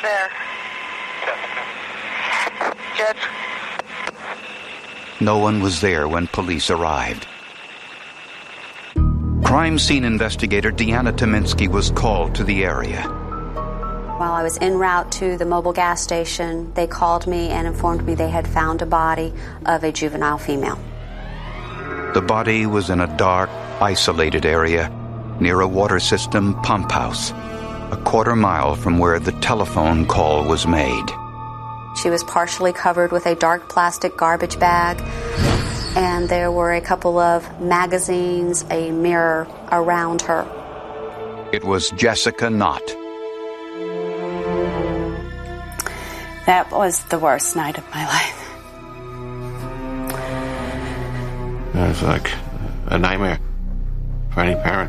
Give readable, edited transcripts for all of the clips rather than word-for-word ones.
there. Judge. No one was there when police arrived. Crime scene investigator Deanna Tominski was called to the area. While I was en route to the mobile gas station, they called me and informed me they had found a body of a juvenile female. The body was in a dark, isolated area near a water system pump house, a quarter-mile from where the telephone call was made. She was partially covered with a dark plastic garbage bag, and there were a couple of magazines, a mirror around her. It was Jessica Knott. That was the worst night of my life. It was like a nightmare for any parent.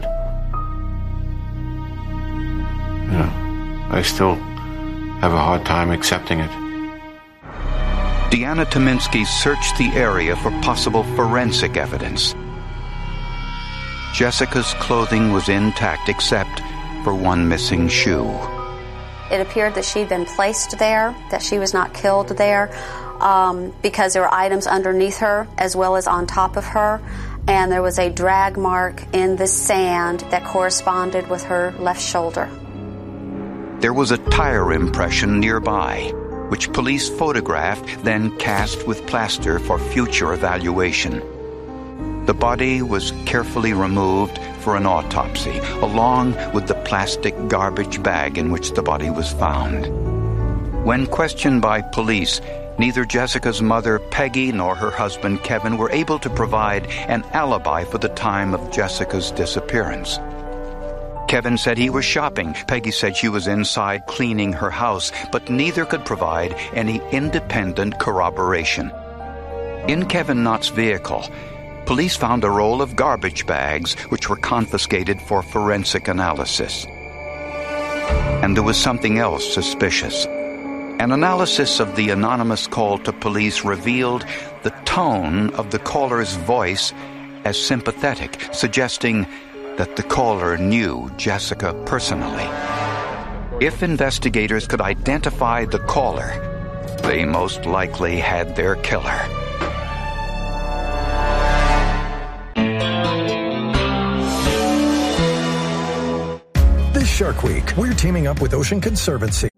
You know, I still have a hard time accepting it. Deanna Tominski searched the area for possible forensic evidence. Jessica's clothing was intact except for one missing shoe. It appeared that she'd been placed there, that she was not killed there, because there were items underneath her as well as on top of her, and there was a drag mark in the sand that corresponded with her left shoulder. There was a tire impression nearby, which police photographed, then cast with plaster for future evaluation. The body was carefully removed for an autopsy, along with the plastic garbage bag in which the body was found. When questioned by police, neither Jessica's mother, Peggy, nor her husband, Kevin, were able to provide an alibi for the time of Jessica's disappearance. Kevin said he was shopping. Peggy said she was inside cleaning her house, but neither could provide any independent corroboration. In Kevin Knott's vehicle, police found a roll of garbage bags which were confiscated for forensic analysis. And there was something else suspicious. An analysis of the anonymous call to police revealed the tone of the caller's voice as sympathetic, suggesting that the caller knew Jessica personally. If investigators could identify the caller, they most likely had their killer. This Shark Week, we're teaming up with Ocean Conservancy